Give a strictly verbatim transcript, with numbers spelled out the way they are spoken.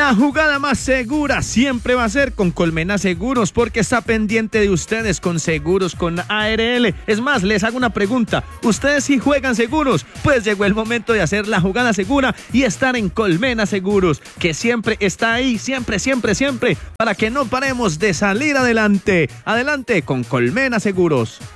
La jugada más segura siempre va a ser con Colmena Seguros, porque está pendiente de ustedes con Seguros con A R L. Es más, les hago una pregunta. ¿Ustedes sí juegan seguros? Pues llegó el momento de hacer la jugada segura y estar en Colmena Seguros, que siempre está ahí, siempre, siempre, siempre, para que no paremos de salir adelante. Adelante con Colmena Seguros.